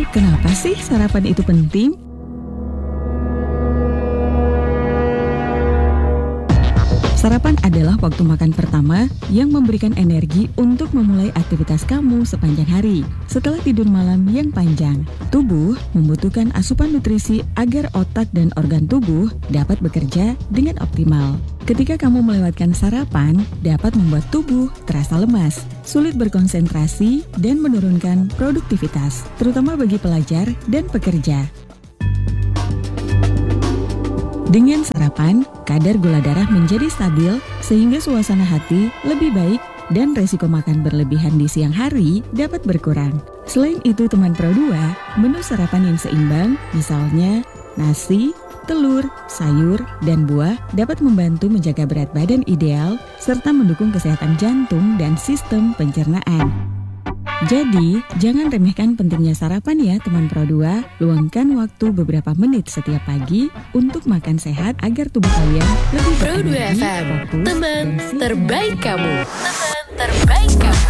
Kenapa sih sarapan itu penting? Sarapan adalah waktu makan pertama yang memberikan energi untuk memulai aktivitas kamu sepanjang hari. Setelah tidur malam yang panjang, tubuh membutuhkan asupan nutrisi agar otak dan organ tubuh dapat bekerja dengan optimal. Ketika kamu melewatkan sarapan, dapat membuat tubuh terasa lemas, sulit berkonsentrasi, dan menurunkan produktivitas, terutama bagi pelajar dan pekerja. Dengan sarapan, kadar gula darah menjadi stabil sehingga suasana hati lebih baik dan resiko makan berlebihan di siang hari dapat berkurang. Selain itu, teman Pro 2, menu sarapan yang seimbang, misalnya nasi, telur, sayur, dan buah dapat membantu menjaga berat badan ideal serta mendukung kesehatan jantung dan sistem pencernaan. Jadi, jangan remehkan pentingnya sarapan ya teman Pro 2. Luangkan waktu beberapa menit setiap pagi untuk makan sehat agar tubuh kalian lebih Pro 2 FM, teman terbaik kamu. Teman terbaik kamu.